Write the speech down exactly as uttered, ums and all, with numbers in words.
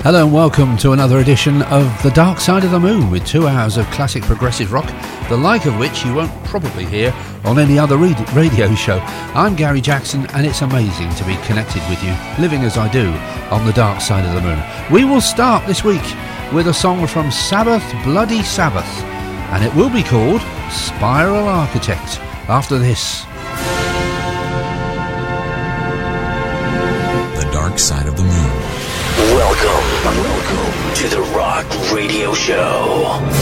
Hello and welcome to another edition of The Dark Side of the Moon with two hours of classic progressive rock, the like of which you won't probably hear on any other radio show. I'm Gary Jackson and it's amazing to be connected with you, living as I do on the dark side of the moon. We will start this week with a song from Sabbath, Bloody Sabbath, and it will be called Spiral Architect after this. The Dark Side of the Moon. Welcome, welcome to the Rock Radio Show.